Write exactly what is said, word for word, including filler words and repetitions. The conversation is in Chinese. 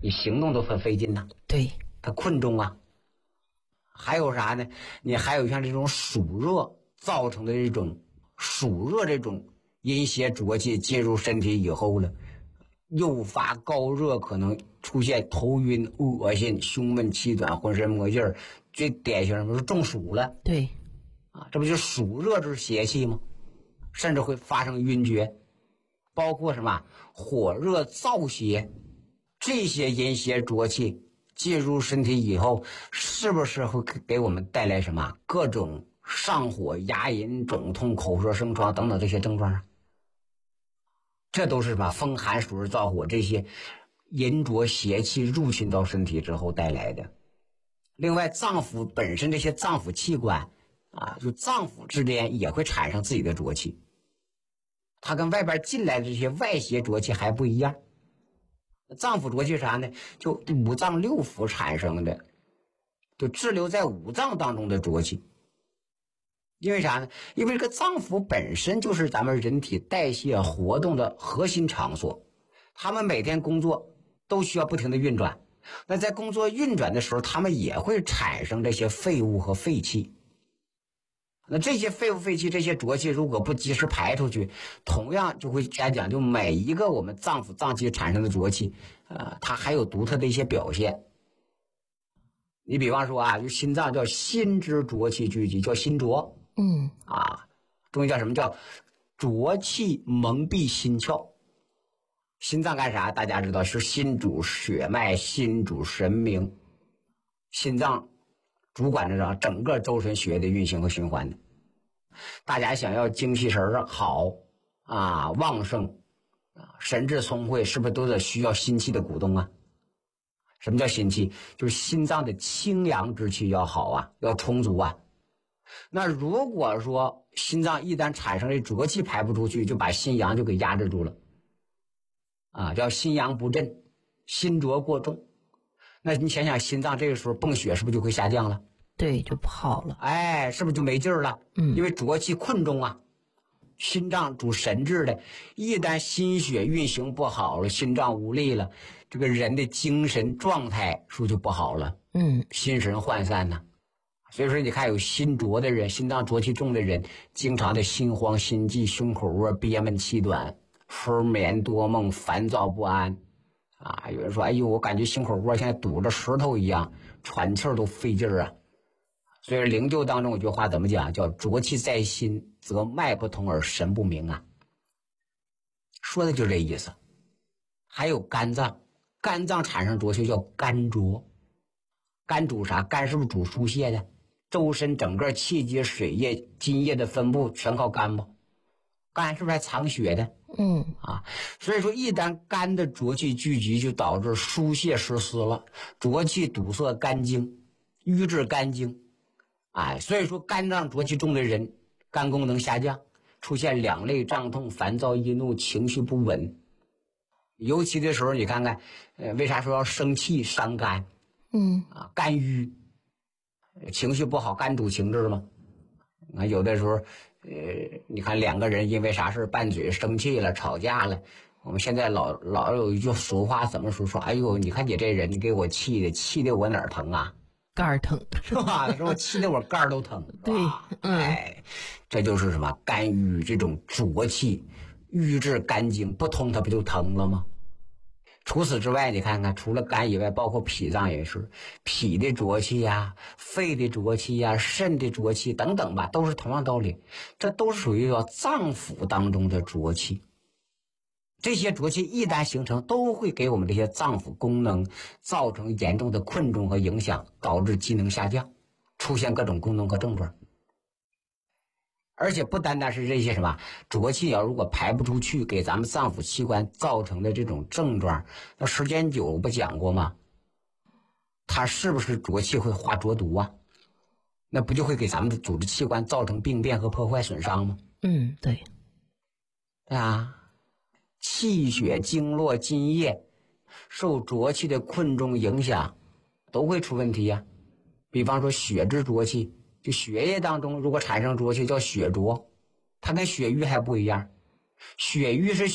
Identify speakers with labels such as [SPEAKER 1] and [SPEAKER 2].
[SPEAKER 1] 你行动都很费劲呐。
[SPEAKER 2] 对，
[SPEAKER 1] 它困重啊。还有啥呢？你还有像这种暑热造成的这种暑热这种阴邪浊气进入身体以后了，诱发高热，可能出现头晕、恶心、胸闷气短、浑身没劲儿。最典型的是中暑了。
[SPEAKER 2] 对，
[SPEAKER 1] 啊，这不就暑热就是邪气吗？甚至会发生晕厥，包括什么火热燥邪，这些阴邪浊气进入身体以后，是不是会给我们带来什么各种上火、牙龈肿痛、口舌生疮等等这些症状啊？这都是什么风寒暑热燥火这些阴浊邪气入侵到身体之后带来的。另外，脏腑本身这些脏腑器官啊，就脏腑之间也会产生自己的浊气，它跟外边进来的这些外邪浊气还不一样。脏腑浊气啥呢？就五脏六腑产生的，就滞留在五脏当中的浊气。因为啥呢？因为这个脏腑本身就是咱们人体代谢活动的核心场所，他们每天工作都需要不停的运转。那在工作运转的时候，他们也会产生这些废物和废气。那这些废物废气，这些浊气如果不及时排出去，同样就会来讲，就每一个我们脏腑脏器产生的浊气，呃，它还有独特的一些表现。你比方说啊，就心脏叫心之浊气聚集，叫心浊。
[SPEAKER 2] 嗯
[SPEAKER 1] 啊，中医叫什么叫浊气蒙蔽心窍。心脏干啥？大家知道是心主血脉，心主神明，心脏主管着整个周身血液的运行和循环的。大家想要精气神好啊，旺盛啊，神志聪慧，是不是都得需要心气的鼓动啊？什么叫心气？就是心脏的清阳之气要好啊，要充足啊。那如果说心脏一旦产生的浊气排不出去，就把心阳就给压制住了啊，叫心阳不振，心浊过重。那你想想，心脏这个时候泵血是不是就会下降了？
[SPEAKER 2] 对，就不好了。
[SPEAKER 1] 哎，是不是就没劲儿了？
[SPEAKER 2] 嗯，
[SPEAKER 1] 因为浊气困重啊。心脏主神志的，一旦心血运行不好了，心脏无力了，这个人的精神状态是不是就不好了？
[SPEAKER 2] 嗯，
[SPEAKER 1] 心神涣散呢。所以说，你看有心浊的人，心脏浊气重的人，经常的心慌、心悸、胸口窝憋闷、气短、分眠多梦、烦躁不安。啊，有人说，哎呦，我感觉心口窝现在堵着石头一样，喘气儿都费劲儿啊。所以灵灸当中有句话怎么讲？叫浊气在心，则脉不通而神不明啊。说的就这意思。还有肝脏，肝脏产生浊气叫肝浊。肝主啥？肝是不是主疏泄的？周身整个气机、水液、津液的分布全靠肝不？肝是不是还藏血的？
[SPEAKER 2] 嗯
[SPEAKER 1] 啊，所以说一旦肝的浊气聚集，就导致疏泄失司了，浊气堵塞肝经，瘀滞肝经。哎，所以说肝脏浊气重的人，肝功能下降，出现两肋胀痛、烦躁易怒、情绪不稳。尤其的时候，你看看，呃，为啥说要生气伤肝？
[SPEAKER 2] 嗯
[SPEAKER 1] 啊，肝郁，情绪不好，肝主情志嘛。啊，有的时候，呃，你看两个人因为啥事拌嘴、生气了、吵架了，我们现在老老有一句俗话，怎么说？说，哎呦，你看你这人，你给我气的，气的我哪儿疼啊？
[SPEAKER 2] 肝儿疼
[SPEAKER 1] 是吧？说气得我肝儿都疼。
[SPEAKER 2] 对，嗯，
[SPEAKER 1] 哎，这就是什么肝郁这种浊气郁滞肝经不通，它不就疼了吗？除此之外，你看看，除了肝以外，包括脾脏也是，脾的浊气呀、肺的浊气呀、肾的浊气等等吧，都是同样道理。这都是属于叫脏腑当中的浊气。这些浊气一旦形成，都会给我们这些脏腑功能造成严重的困重和影响，导致机能下降，出现各种功能和症状。而且不单单是这些什么浊气要如果排不出去，给咱们脏腑器官造成的这种症状，那时间久不讲过吗？它是不是浊气会化浊毒啊？那不就会给咱们的组织器官造成病变和破坏损伤吗？
[SPEAKER 2] 嗯，对，
[SPEAKER 1] 对啊，气血经络津液受浊气的困重影响，都会出问题呀、啊。比方说血之浊气，就血液当中如果产生浊气叫血浊，它跟血瘀还不一样。血瘀是